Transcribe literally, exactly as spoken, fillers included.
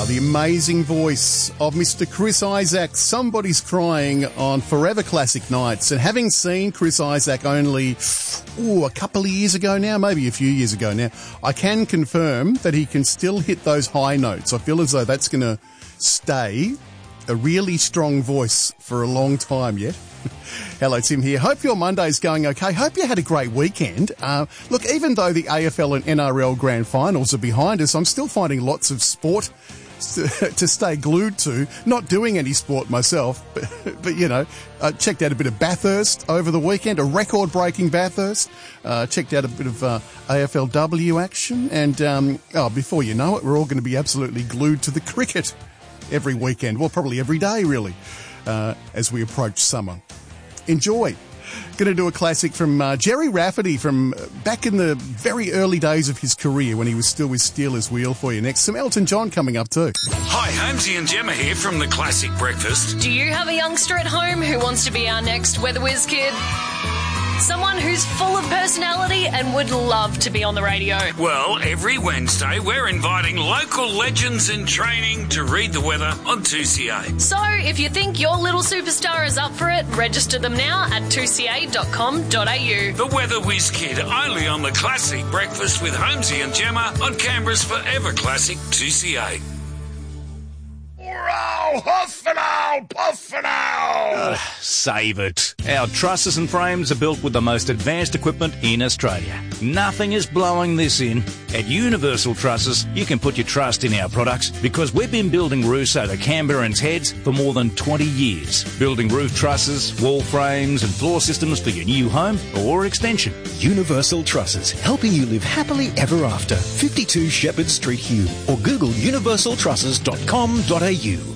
Oh, the amazing voice of Mister Chris Isaak. Somebody's crying on Forever Classic Nights. And having seen Chris Isaak only ooh, a couple of years ago now, maybe a few years ago now, I can confirm that he can still hit those high notes. I feel as though that's going to stay a really strong voice for a long time yet. Hello, Tim here. Hope your Monday's going okay. Hope you had a great weekend. Uh, look, even though the A F L and N R L grand finals are behind us, I'm still finding lots of sport to, to stay glued to. Not doing any sport myself, but, but you know, uh, checked out a bit of Bathurst over the weekend, a record-breaking Bathurst. Uh, checked out a bit of uh, A F L W action. And um, oh, before you know it, we're all going to be absolutely glued to the cricket every weekend. Well, probably every day, really, uh, as we approach summer. Enjoy. Going to do a classic from uh, Jerry Rafferty from back in the very early days of his career when he was still with Steelers Wheel for you next. Some Elton John coming up too. Hi, Holmesy and Gemma here from the Classic Breakfast. Do you have a youngster at home who wants to be our next Weather Whiz kid? Someone who's full of personality and would love to be on the radio. Well, every Wednesday we're inviting local legends in training to read the weather on two C A. So if you think your little superstar is up for it, register them now at two c a dot com dot a u. The Weather Whiz Kid, only on the Classic Breakfast with Holmesy and Gemma on Canberra's Forever Classic two C A. Ow, huff and ow, puff and ow! Ugh, save it. Our trusses and frames are built with the most advanced equipment in Australia. Nothing is blowing this in. At Universal Trusses, you can put your trust in our products because we've been building roofs over Canberrans' heads for more than twenty years. Building roof trusses, wall frames and floor systems for your new home or extension. Universal Trusses, helping you live happily ever after. fifty-two Shepherd Street, Hume, or Google universal trusses dot com dot a u.